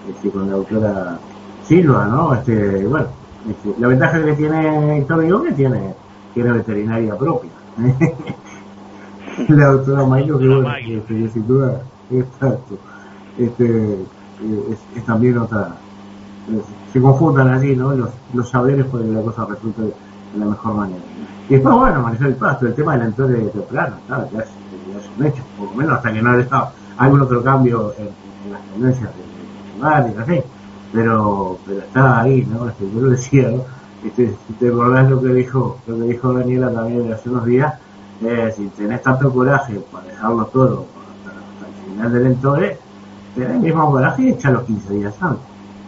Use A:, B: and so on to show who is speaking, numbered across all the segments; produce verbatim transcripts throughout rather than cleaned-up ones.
A: este, con la doctora Silva, ¿no? Este, bueno, este, la ventaja que tiene Héctor Diego que tiene, tiene veterinaria propia. La doctora Mailo, que bueno, este, que sin duda, exacto, este, es, es también otra, es, se confundan allí, ¿no? Los, los saberes para que la cosa resulte de la mejor manera. Y después, bueno, manejar el pasto, el tema del entore de temprano, claro, ya es, ya es un hecho, por lo menos hasta que no haya estado algún otro cambio en, en las tendencias climáticas, así, pero, pero está ahí, ¿no? Este, yo lo decía, ¿no? Este, si te acordás lo que dijo, lo que dijo Daniela también hace unos días, eh, si tenés tanto coraje para dejarlo todo hasta, hasta el final del entore, tenés el mismo coraje y echa los quince días antes.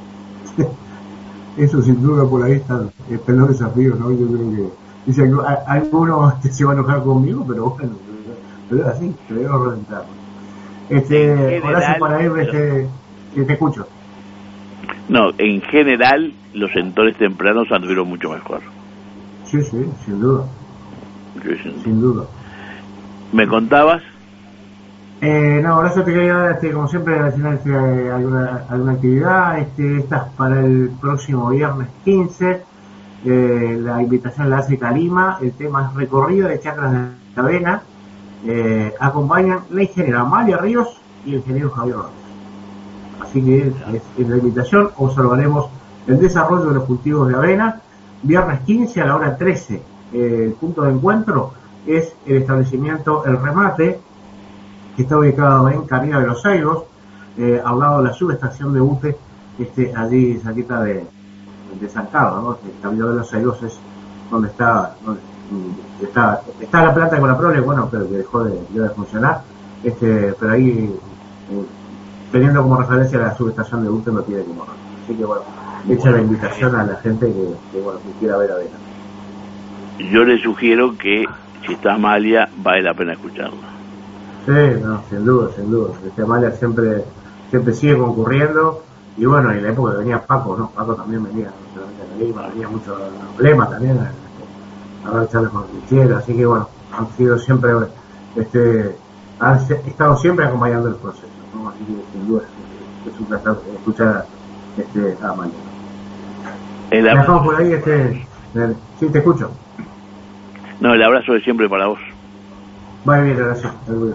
A: Eso sin duda por ahí está, está en los desafíos, ¿no? Yo creo que dice, algunos se van a enojar conmigo, pero bueno, pero es así, te debo reventar. Este, Horacio, para ir, este, que te escucho.
B: No, en general los entores tempranos anduvieron mucho mejor.
A: Sí, sí, sin duda.
B: Sí, sin,
A: sin duda.
B: ¿Me contabas?
A: Eh, no, Horacio, te quería dar, este, como siempre, mencionar este, alguna, alguna actividad. Este, esta es para el próximo viernes quince. Eh, la invitación la hace Calima. El tema es recorrido de chacras de Avena. Eh, acompañan la ingeniera Amalia Ríos y el ingeniero Javier Ramos. Así que es, es la invitación. Observaremos el desarrollo de los cultivos de avena. Viernes quince a la hora trece. Eh, el punto de encuentro es el establecimiento El Remate, que está ubicado en Carrera de los Ceibos, eh, al lado de la subestación de UTE, este, allí cerquita de, de San Carlos, ¿no? El Camino de los Ceibos es donde está, donde está, está la planta con la prole, bueno, pero que dejó de, de funcionar, este, pero ahí, eh, teniendo como referencia la subestación de UTE, no tiene como no. Así que bueno, echa la invitación a la gente que, que, bueno, que quiera ver avena.
B: Yo le sugiero que, si está Amalia, vale la pena escucharla.
A: Sí, no, sin duda, sin duda. Este Amalia siempre, siempre sigue concurriendo. Y bueno, en la época que venía Paco, ¿no? Paco también venía, no solamente a la Lima, venía mucho a Lema también, a, a ver charlas con Cristiera. Así que bueno, han sido siempre, este, han estado siempre acompañando el proceso, ¿no? Así que sin duda es, es un placer escuchar este, a Amalia.
B: El
A: ab- dejamos por ahí, este, eh, sí, te escucho.
B: No, el abrazo de siempre para vos.
A: Va bien, gracias.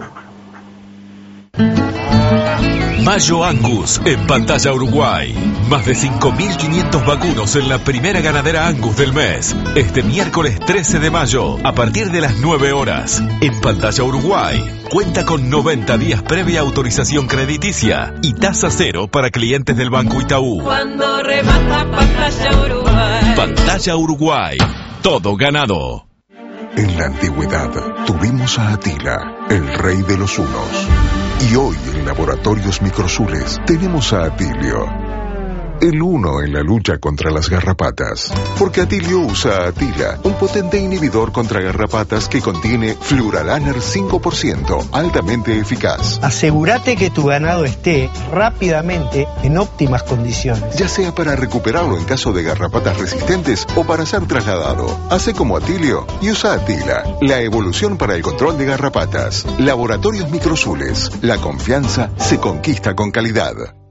C: Mayo Angus en Pantalla Uruguay. Más de cinco mil quinientos vacunos en la primera ganadera Angus del mes. Este miércoles trece de mayo, a partir de las nueve horas. En Pantalla Uruguay. Cuenta con noventa días previa autorización crediticia y tasa cero para clientes del Banco Itaú.
D: Cuando remata Pantalla Uruguay.
C: Pantalla Uruguay. Todo ganado.
E: En la antigüedad tuvimos a Atila, el rey de los hunos. Y hoy en Laboratorios Microsules tenemos a Atilio, el uno en la lucha contra las garrapatas. Porque Atilio usa a Atila, un potente inhibidor contra garrapatas que contiene Fluralaner cinco por ciento, altamente eficaz.
F: Asegúrate que tu ganado esté rápidamente en óptimas condiciones.
E: Ya sea para recuperarlo en caso de garrapatas resistentes o para ser trasladado. Hace como Atilio y usa Atila, la evolución para el control de garrapatas. Laboratorios Microsules, la confianza se conquista con calidad.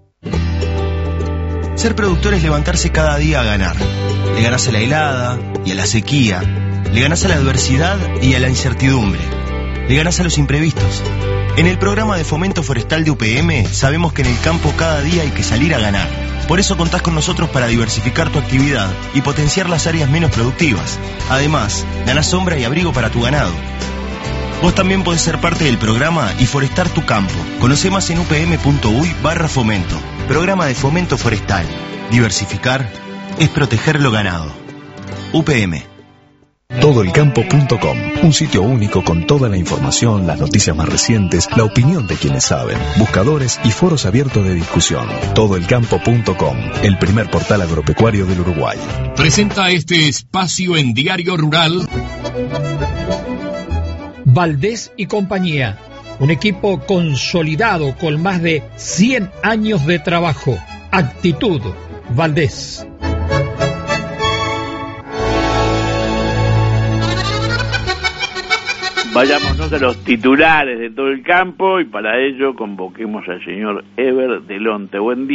G: Ser productor es levantarse cada día a ganar. Le ganás a la helada y a la sequía. Le ganás a la adversidad y a la incertidumbre. Le ganás a los imprevistos. En el programa de fomento forestal de U P M sabemos que en el campo cada día hay que salir a ganar. Por eso contás con nosotros para diversificar tu actividad y potenciar las áreas menos productivas. Además, ganás sombra y abrigo para tu ganado. Vos también podés ser parte del programa y forestar tu campo. Conoce más en upm.uy barra fomento. Programa de fomento forestal. Diversificar es proteger lo ganado. U P M.
C: todo el campo punto com, un sitio único con toda la información, las noticias más recientes, la opinión de quienes saben, buscadores y foros abiertos de discusión. todo el campo punto com, el primer portal agropecuario del Uruguay.
H: Presenta este espacio en Diario Rural.
I: Valdés y compañía, un equipo consolidado con más de cien años de trabajo. Actitud Valdés.
B: Vayámonos a los titulares de todo el campo y para ello convoquemos al señor Eber Delonte. Buen día.